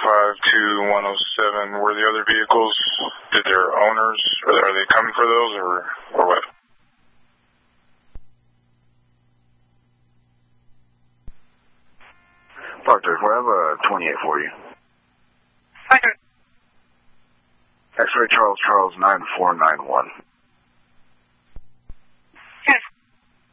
to 107. Were the other vehicles, did their owners, are they coming for those or what? Proctor, we have a 28 for you. Roger. X-ray Charles 9491.